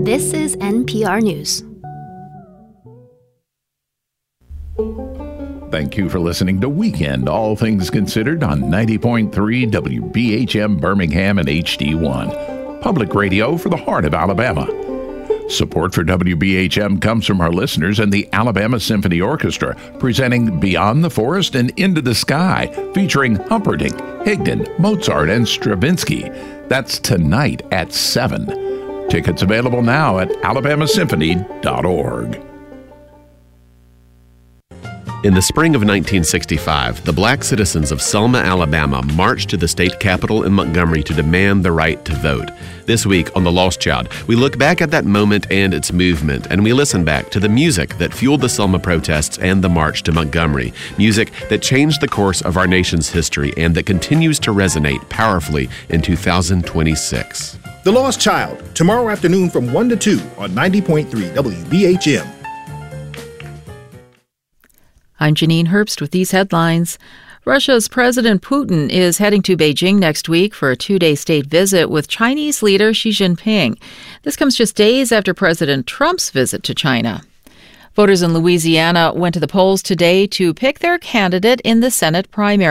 This is NPR News. Thank you for listening to Weekend All Things Considered on 90.3 WBHM Birmingham and HD1, public radio for the heart of Alabama. Support for WBHM comes from our listeners and the Alabama Symphony Orchestra, presenting Beyond the Forest and Into the Sky, featuring Humperdinck, Higdon, Mozart, and Stravinsky. That's tonight at 7. Tickets available now at alabamasymphony.org. In the spring of 1965, the black citizens of Selma, Alabama marched to the state capitol in Montgomery to demand the right to vote. This week on The Lost Child, we look back at that moment and its movement, and we listen back to the music that fueled the Selma protests and the march to Montgomery, music that changed the course of our nation's history and that continues to resonate powerfully in 2026. The Lost Child, tomorrow afternoon from 1 to 2 on 90.3 WBHM. I'm Janine Herbst with these headlines. Russia's President Putin is heading to Beijing next week for a 2-day state visit with Chinese leader Xi Jinping. This comes just days after President Trump's visit to China. Voters in Louisiana went to the polls today to pick their candidate in the Senate primary.